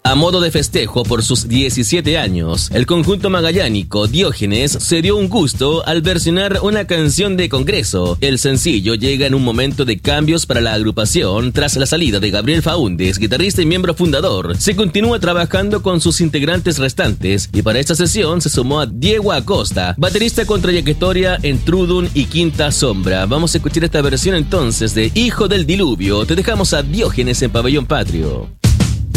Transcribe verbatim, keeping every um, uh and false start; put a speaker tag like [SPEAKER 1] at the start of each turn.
[SPEAKER 1] A modo de festejo por sus diecisiete años, el conjunto magallánico Diógenes se dio un gusto al versionar una canción de Congreso. El sencillo llega en un momento de cambios para la agrupación tras la salida de Gabriel Faúndez, guitarrista y miembro fundador. Se continúa trabajando con sus integrantes restantes y para esta sesión se sumó a Diego Acosta, baterista con trayectoria en Trudun y Quinta Sombra. Vamos a escuchar esta versión entonces de Hijo del Diluvio. Te dejamos a Diógenes en Pabellón Patrio.